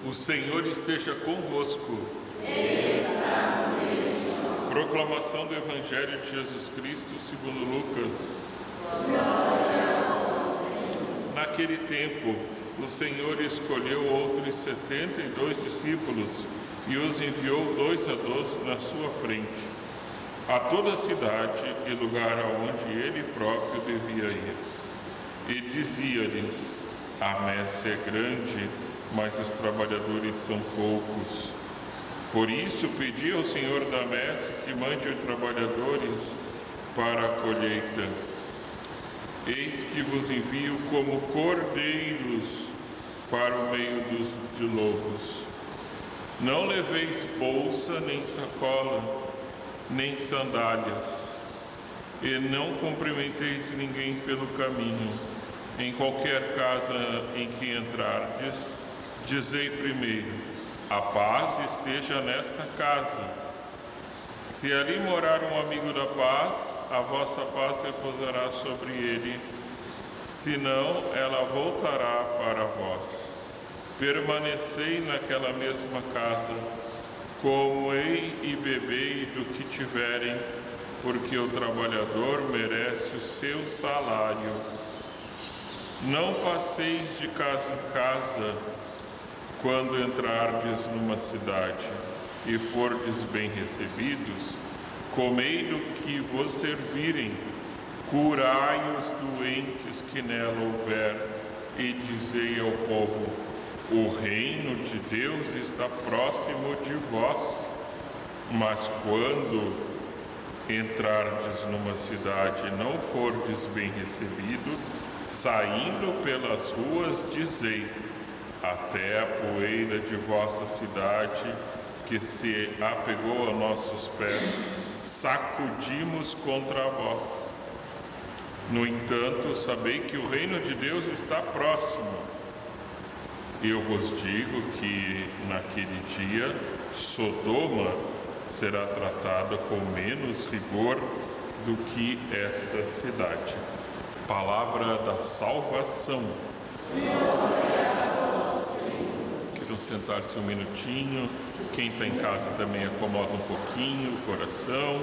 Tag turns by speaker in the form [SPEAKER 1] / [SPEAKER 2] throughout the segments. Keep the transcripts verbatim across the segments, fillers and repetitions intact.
[SPEAKER 1] O Senhor esteja convosco.
[SPEAKER 2] Ele está no meio de nós.
[SPEAKER 1] Proclamação do Evangelho de Jesus Cristo segundo Lucas.
[SPEAKER 2] Glória ao Senhor.
[SPEAKER 1] Naquele tempo, o Senhor escolheu outros setenta e dois discípulos e os enviou dois a dois na sua frente, a toda a cidade e lugar aonde ele próprio devia ir. E dizia-lhes: a messe é grande, mas os trabalhadores são poucos. Por isso pedi ao Senhor da messe que mande trabalhadores para a colheita. Eis que vos envio como cordeiros para o meio dos de lobos. Não leveis bolsa, nem sacola, nem sandálias, e não cumprimenteis ninguém pelo caminho. Em qualquer casa em que entrardes, dizei primeiro: a paz esteja nesta casa. Se ali morar um amigo da paz, a vossa paz repousará sobre ele, senão ela voltará para vós. Permanecei naquela mesma casa, comei e bebei do que tiverem, porque o trabalhador merece o seu salário. Não passeis de casa em casa. Quando entrardes numa cidade e fordes bem recebidos, comei do que vos servirem, curai os doentes que nela houver, e dizei ao povo: o reino de Deus está próximo de vós. Mas quando entrardes numa cidade e não fordes bem recebido, saindo pelas ruas, dizei: até a poeira de vossa cidade, que se apegou a nossos pés, sacudimos contra vós. No entanto, sabei que o reino de Deus está próximo. Eu vos digo que naquele dia Sodoma será tratada com menos rigor do que esta cidade. Palavra da salvação. Quero sentar-se um minutinho. Quem está em casa também acomoda um pouquinho o coração.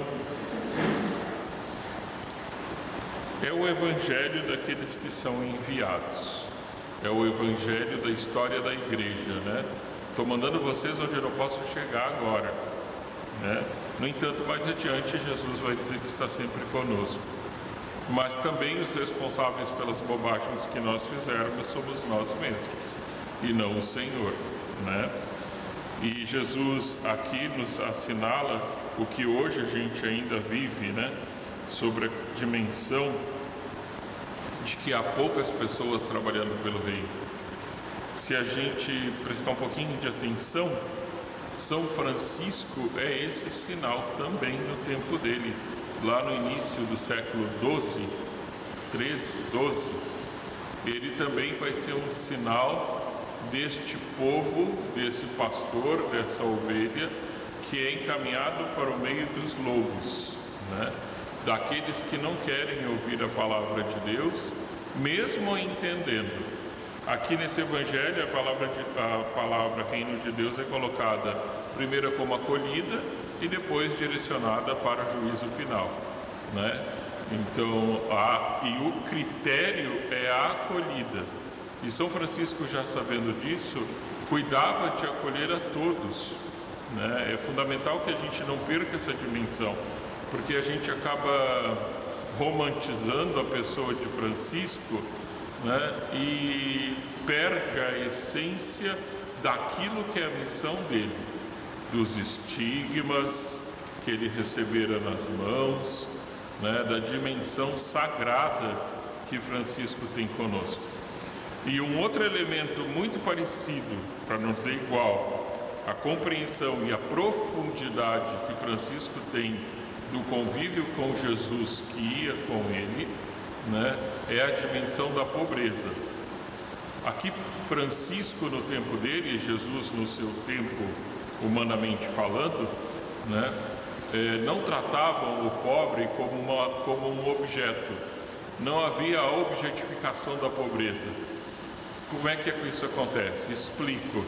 [SPEAKER 1] É o evangelho daqueles que são enviados. É o evangelho da história da igreja, né? Estou mandando vocês onde eu não posso chegar agora, né? No entanto, mais adiante, Jesus vai dizer que está sempre conosco. Mas também os responsáveis pelas bobagens que nós fizermos somos nós mesmos, e não o Senhor, né? E Jesus aqui nos assinala o que hoje a gente ainda vive, né? Sobre a dimensão de que há poucas pessoas trabalhando pelo reino. Se a gente prestar um pouquinho de atenção, São Francisco é esse sinal também no tempo dele. Lá no início do século doze, treze, doze, ele também vai ser um sinal deste povo, desse pastor, dessa ovelha, que é encaminhado para o meio dos lobos, né? Daqueles que não querem ouvir a palavra de Deus, mesmo entendendo. Aqui nesse evangelho, a palavra, de, a palavra reino de Deus é colocada primeiro como acolhida e depois direcionada para o juízo final, né? Então, a, e o critério é a acolhida. E São Francisco, já sabendo disso, cuidava de acolher a todos, né? É fundamental que a gente não perca essa dimensão, porque a gente acaba romantizando a pessoa de Francisco, né? E perde a essência daquilo que é a missão dele, dos estigmas que ele recebera nas mãos, né? Da dimensão sagrada que Francisco tem conosco. E um outro elemento muito parecido, para não dizer igual, a compreensão e a profundidade que Francisco tem do convívio com Jesus que ia com ele, né? É a dimensão da pobreza. Aqui Francisco no tempo dele, e Jesus no seu tempo, humanamente falando, né? É, não tratavam o pobre como, uma, como um objeto. Não havia a objetificação da pobreza. Como é que isso acontece? Explico.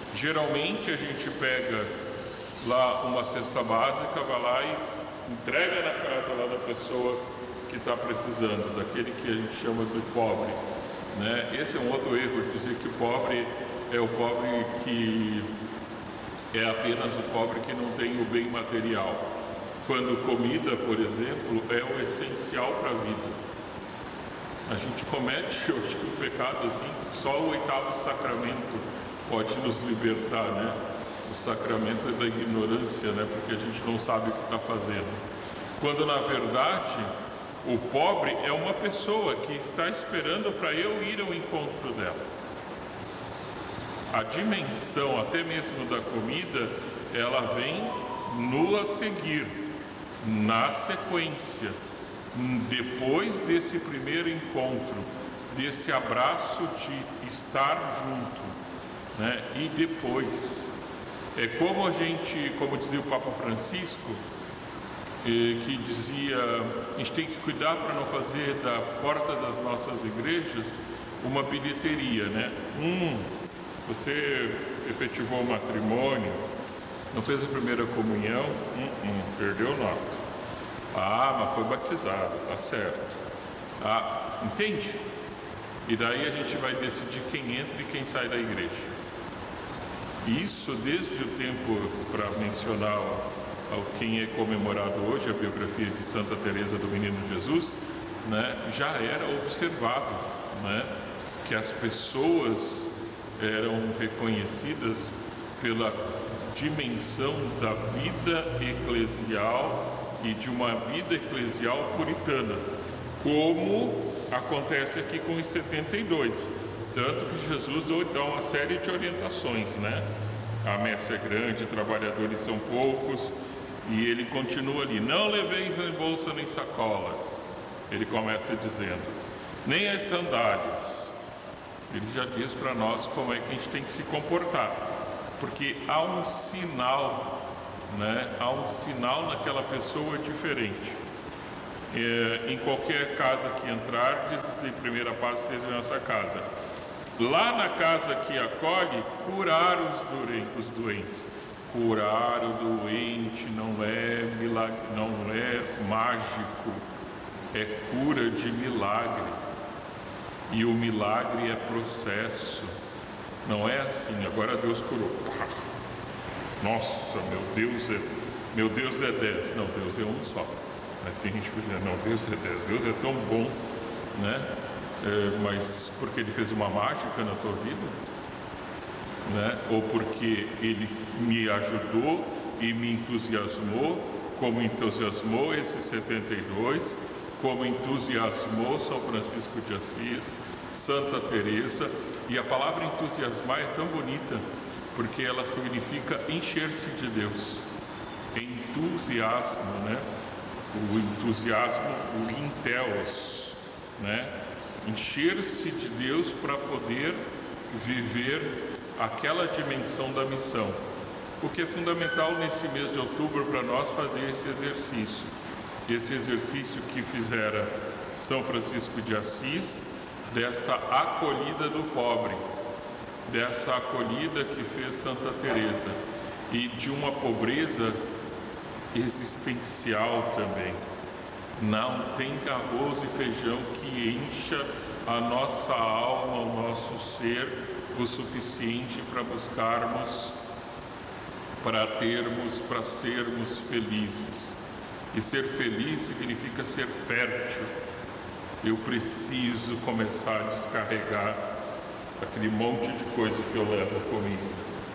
[SPEAKER 1] Geralmente a gente pega lá uma cesta básica, vai lá e entrega na casa lá da pessoa que está precisando, daquele que a gente chama de pobre, né? Esse é um outro erro, dizer que o pobre é o pobre que é apenas o pobre que não tem o bem material, quando comida, por exemplo, é o essencial para a vida. A gente comete, eu acho que um pecado assim, só o oitavo sacramento pode nos libertar, né? O sacramento é da ignorância, né? Porque a gente não sabe o que está fazendo. Quando na verdade o pobre é uma pessoa que está esperando para eu ir ao encontro dela. A dimensão até mesmo da comida, ela vem no a seguir, na sequência, depois desse primeiro encontro, desse abraço de estar junto, né? E depois, é como a gente, como dizia o Papa Francisco, eh, que dizia, a gente tem que cuidar para não fazer da porta das nossas igrejas uma bilheteria, né? Hum, você efetivou o matrimônio, não fez a primeira comunhão, hum, hum, perdeu nota. Ah, mas foi batizado, tá certo. Ah, entende? E daí a gente vai decidir quem entra e quem sai da igreja. Isso desde o tempo, para mencionar ao quem é comemorado hoje, a biografia de Santa Teresa do Menino Jesus, né, já era observado, né, que as pessoas eram reconhecidas pela dimensão da vida eclesial e de uma vida eclesial puritana, como acontece aqui com os setenta e dois, tanto que Jesus dá uma série de orientações, né? A messe é grande, trabalhadores são poucos, e ele continua ali, não leveis nem bolsa nem sacola, ele começa dizendo, nem as sandálias. Ele já diz para nós como é que a gente tem que se comportar, porque há um sinal, né? Há um sinal naquela pessoa diferente. É, em qualquer casa que entrar, diz em primeira paz, esteja em nossa casa. Lá na casa que acolhe, curar os doentes. Curar o doente não é milagre, não é mágico, é cura de milagre. E o milagre é processo. Não é assim, agora Deus curou. Nossa, meu Deus é, meu Deus é dez. Não, Deus é um só. Assim a gente podia, não, Deus é dez. Deus é tão bom, né? É, mas porque Ele fez uma mágica na tua vida, né? Ou porque Ele me ajudou e me entusiasmou, como entusiasmou esses setenta e dois, como entusiasmou São Francisco de Assis, Santa Teresa. E a palavra entusiasmar é tão bonita, porque ela significa encher-se de Deus. Entusiasmo, né? O entusiasmo, o enteos, né? Encher-se de Deus para poder viver aquela dimensão da missão. O que é fundamental nesse mês de outubro para nós fazer esse exercício. Esse exercício que fizera São Francisco de Assis, desta acolhida do pobre, dessa acolhida que fez Santa Teresa, e de uma pobreza existencial também. Não tem arroz e feijão que encha a nossa alma, o nosso ser, o suficiente para buscarmos, para termos, para sermos felizes. E ser feliz significa ser fértil. Eu preciso começar a descarregar aquele monte de coisa que eu levo comigo,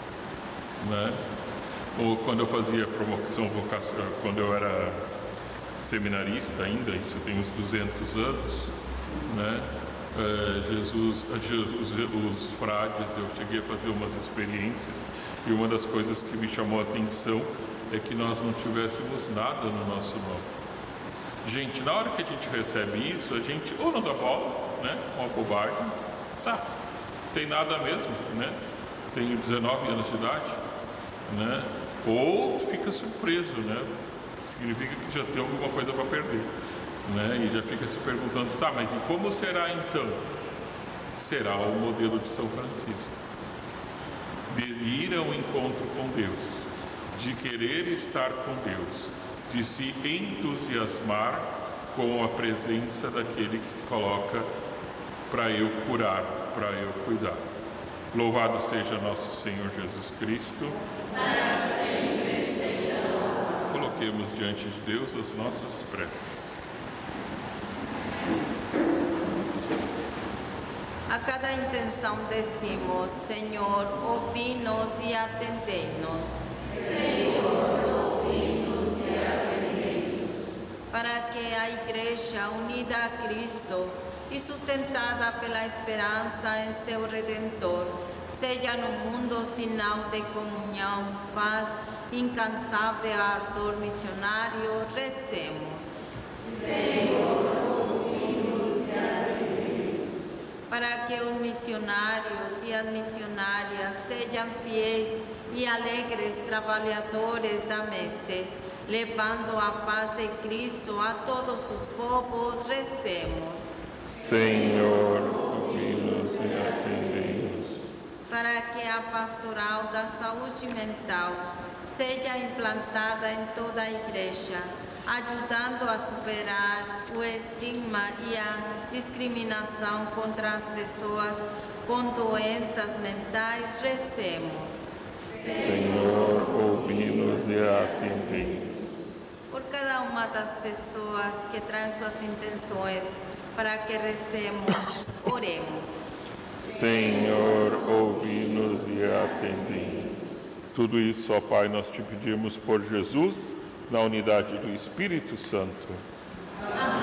[SPEAKER 1] né? Ou quando eu fazia promoção vocacional, quando eu era seminarista ainda, isso tem uns duzentos anos, né? É, Jesus, Jesus, os frades, eu cheguei a fazer umas experiências, e uma das coisas que me chamou a atenção é que nós não tivéssemos nada no nosso nome. Gente, na hora que a gente recebe isso, a gente ou não dá bola, né? Uma bobagem, tá, tem nada mesmo, né? Tenho dezenove anos de idade, né? Ou fica surpreso, né? Significa que já tem alguma coisa para perder, né? E já fica se perguntando, tá, mas e como será então? Será o modelo de São Francisco, de ir ao encontro com Deus, de querer estar com Deus, de se entusiasmar com a presença daquele que se coloca para eu curar, para eu cuidar. Louvado seja nosso Senhor Jesus Cristo.
[SPEAKER 2] Para sempre seja louvado.
[SPEAKER 1] Coloquemos diante de Deus as nossas preces.
[SPEAKER 3] A cada intenção decimos: Senhor, ouvi-nos e atendei-nos.
[SPEAKER 2] Senhor, ouvi-nos e atendei-nos.
[SPEAKER 3] Para que a Igreja, unida a Cristo e sustentada pela esperança em seu Redentor, seja no mundo sinal de comunhão, paz, incansável ardor missionário, recemos.
[SPEAKER 2] Senhor, ouvi-nos e atendei-nos.
[SPEAKER 3] Para que os missionários e as missionárias sejam fiéis e alegres trabalhadores da messe, levando a paz de Cristo a todos os povos, recemos.
[SPEAKER 1] Senhor, ouvi-nos e atendei-nos.
[SPEAKER 3] Para que a pastoral da saúde mental seja implantada em toda a Igreja, ajudando a superar o estigma e a discriminação contra as pessoas com doenças mentais, recemos.
[SPEAKER 1] Senhor, ouvi-nos e atendei-nos.
[SPEAKER 3] Por cada uma das pessoas que traz suas intenções para que recemos, oremos.
[SPEAKER 1] Senhor, ouvi-nos e atendei-nos. Tudo isso, ó Pai, nós te pedimos por Jesus, na unidade do Espírito Santo.
[SPEAKER 2] Amém.